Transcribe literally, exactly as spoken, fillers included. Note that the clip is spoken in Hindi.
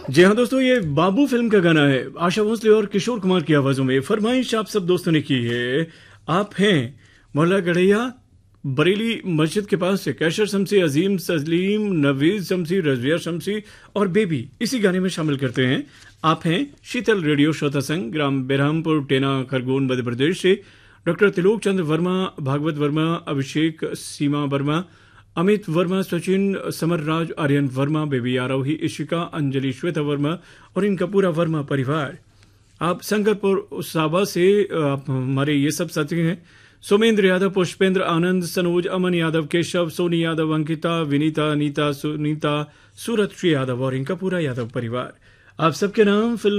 जी हाँ दोस्तों, ये बाबू फिल्म का गाना है। आशा भोसले और किशोर कुमार की आवाजों में। फरमाइश आप सब दोस्तों ने की है। आप हैं मोहल्ला गढ़ैया, बरेली मस्जिद के पास से कैशर शमसी, अजीम सलीम, नवीज शमसी, रजविया शमसी और बेबी इसी गाने में शामिल करते हैं। आप हैं शीतल रेडियो श्रोता संघ, ग्राम बेरहामपुर, टेना, खरगोन, मध्य प्रदेश से डॉक्टर त्रिलोक चंद्र वर्मा, भागवत वर्मा, अभिषेक, सीमा वर्मा, अमित वर्मा, सचिन, समर राज, आर्यन वर्मा, बेबी आरोही, इशिका, अंजलि, श्वेता वर्मा और इनका पूरा वर्मा परिवार। आप शंकरपुर साबा से आप हमारे ये सब साथी हैं। सोमेंद्र यादव, पुष्पेंद्र, आनंद, सनोज, अमन यादव, केशव, सोनी यादव, अंकिता, विनीता, नीता, सुनीता, सूरत श्री यादव और इनका पूरा यादव परिवार। आप सबके नाम फिल्म